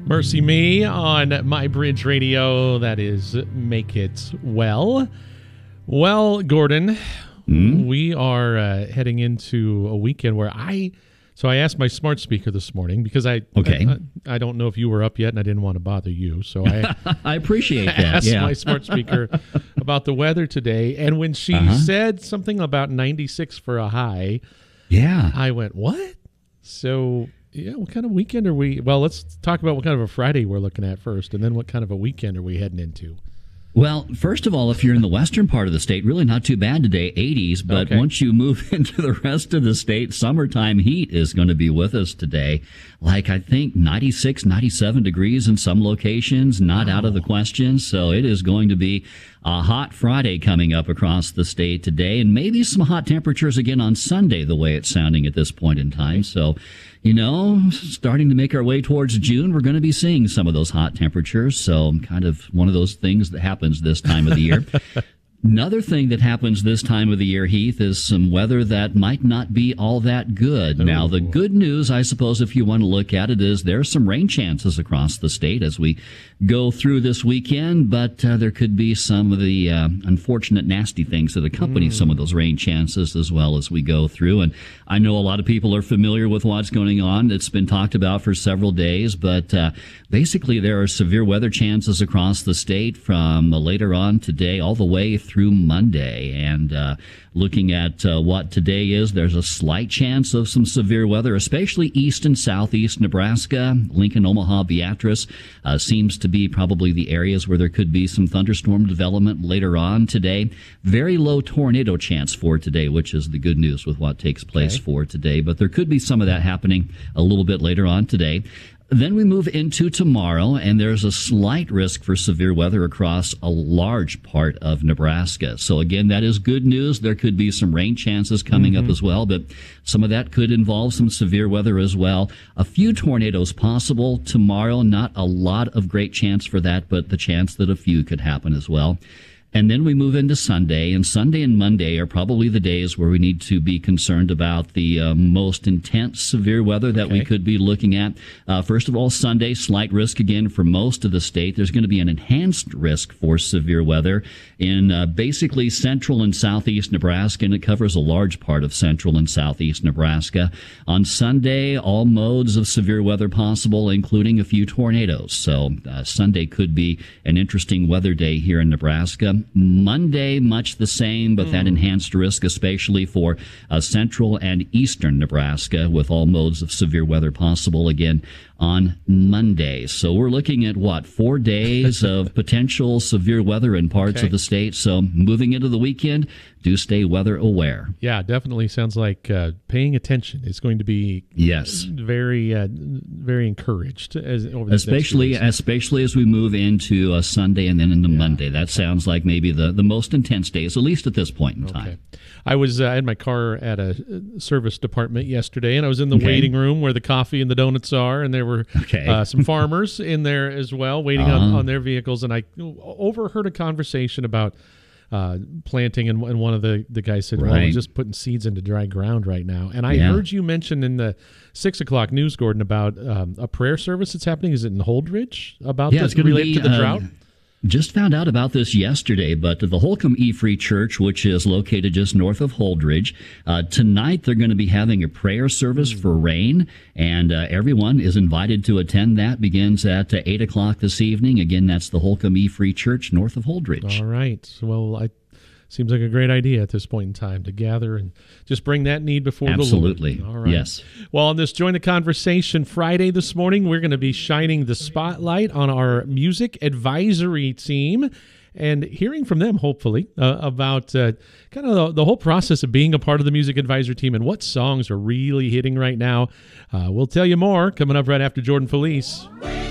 Mercy Me on My Bridge Radio. That is Make It Well. Well, Gordon, we are heading into a weekend where I asked my smart speaker this morning because I don't know if you were up yet and I didn't want to bother you. So I I appreciate that. asked my smart speaker about the weather today. And when she said something about 96 for a high, I went, what? So... yeah, what kind of weekend are we? Well, let's talk about what kind of a Friday we're looking at first, and then what kind of a weekend are we heading into? Well, first of all, if you're in the western part of the state, really not too bad today, 80s. But once you move into the rest of the state, summertime heat is going to be with us today. Like, I think 96, 97 degrees in some locations, not out of the question. So it is going to be a hot Friday coming up across the state today, and maybe some hot temperatures again on Sunday, the way it's sounding at this point in time. So, you know, starting to make our way towards June, we're going to be seeing some of those hot temperatures. So kind of one of those things that happens this time of the year. Another thing that happens this time of the year, Heath, is some weather that might not be all that good. Ooh. Now, the good news, I suppose, if you want to look at it, is there's some rain chances across the state as we go through this weekend, but there could be some of the unfortunate, nasty things that accompany some of those rain chances as well as we go through. And I know a lot of people are familiar with what's going on. It's been talked about for several days, but basically there are severe weather chances across the state from later on today all the way through Monday. And looking at what today is, there's a slight chance of some severe weather, especially east and southeast Nebraska. Lincoln, Omaha, Beatrice seems to be probably the areas where there could be some thunderstorm development later on today. Very low tornado chance for today, which is the good news with what takes place for today. But there could be some of that happening a little bit later on today. Then we move into tomorrow, and there's a slight risk for severe weather across a large part of Nebraska. So again, that is good news. There could be some rain chances coming up as well, but some of that could involve some severe weather as well. A few tornadoes possible tomorrow. Not a lot of great chance for that, but the chance that a few could happen as well. And then we move into Sunday, and Sunday and Monday are probably the days where we need to be concerned about the most intense severe weather that we could be looking at. First of all, Sunday, slight risk again for most of the state. There's going to be an enhanced risk for severe weather in basically central and southeast Nebraska, and it covers a large part of central and southeast Nebraska. On Sunday, all modes of severe weather possible, including a few tornadoes. So Sunday could be an interesting weather day here in Nebraska. Monday, much the same, but that enhanced risk, especially for central and eastern Nebraska, with all modes of severe weather possible again on Monday. So we're looking at, 4 days of potential severe weather in parts of the state. So moving into the weekend, do stay weather aware. Yeah, definitely sounds like paying attention is going to be very, very encouraged over the especially as we move into Sunday and then into Monday. That sounds like maybe the most intense days, at least at this point in time. I was in my car at a service department yesterday, and I was in the waiting room where the coffee and the donuts are, and there were some farmers in there as well waiting on their vehicles, and I overheard a conversation about planting, and one of the guys said, well, we're just putting seeds into dry ground right now. And I heard you mention in the 6 o'clock news, Gordon, about a prayer service that's happening. Is it in Holdridge about this related to the drought? Just found out about this yesterday, but the Holcomb E-Free Church, which is located just north of Holdridge, tonight they're going to be having a prayer service for rain, and everyone is invited to attend that. Begins at 8 o'clock this evening. Again, that's the Holcomb E-Free Church north of Holdridge. All right. Well, seems like a great idea at this point in time to gather and just bring that need before the Lord. Absolutely. All right. Yes. Well, on this Join the Conversation Friday this morning, we're going to be shining the spotlight on our music advisory team and hearing from them, hopefully, about kind of the whole process of being a part of the music advisory team and what songs are really hitting right now. We'll tell you more coming up right after Jordan Felice.